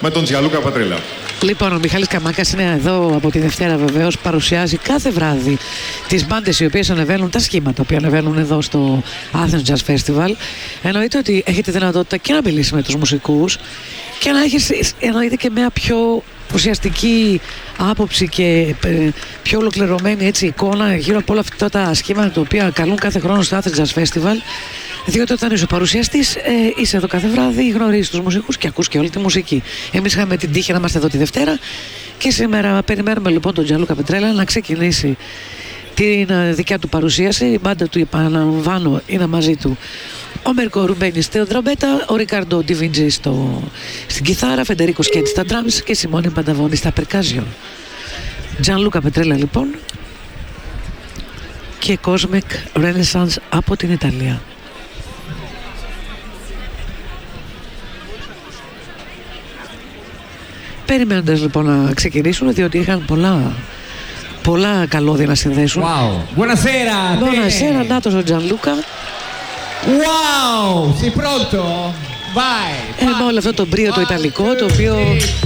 με τον Τζιανλούκα Πατρέλα. Λοιπόν, ο Μιχάλης Καμάκας είναι εδώ από τη Δευτέρα βεβαίως. Παρουσιάζει κάθε βράδυ τις μπάντες οι οποίες ανεβαίνουν, τα σχήματα που ανεβαίνουν εδώ στο Athens Jazz Festival. Εννοείται ότι έχετε δυνατότητα και να μιλήσει με τους μουσικούς και να έχεις εννοείται και μια πιο ουσιαστική άποψη και πιο ολοκληρωμένη έτσι, εικόνα γύρω από όλα αυτά τα σχήματα τα οποία καλούν κάθε χρόνο στο Athens Jazz Festival. Διότι όταν είσαι ο παρουσιαστής, είσαι εδώ κάθε βράδυ, γνωρίζεις τους μουσικούς και ακούς και όλη τη μουσική. Εμείς είχαμε την τύχη να είμαστε εδώ τη Δευτέρα και σήμερα περιμένουμε λοιπόν τον Τζιανλούκα Πατρέλα να ξεκινήσει την δικιά του παρουσίαση. Η μπάντα του, επαναλαμβάνω, είναι μαζί του ο Μέρκο Ρουμπένι στην τρομπέτα, ο Ρικάρντο Ντιβίντζι στην κιθάρα, Φεντερίκο Σκέτη στα drums και Σιμώνη Πανταβώνη στα περκάζιον. Τζιανλούκα Πατρέλα λοιπόν και Cosmic Renaissance από την Ιταλία. Περιμένοντας λοιπόν να ξεκινήσουν, διότι είχαν πολλά καλώδια να συνδέσουν. Wow. Buonasera. Buonasera, νάτος ο Τζιανλούκα. Wow, sei pronto? Vai. Με όλο αυτό το μπρίο το ιταλικό, το οποίο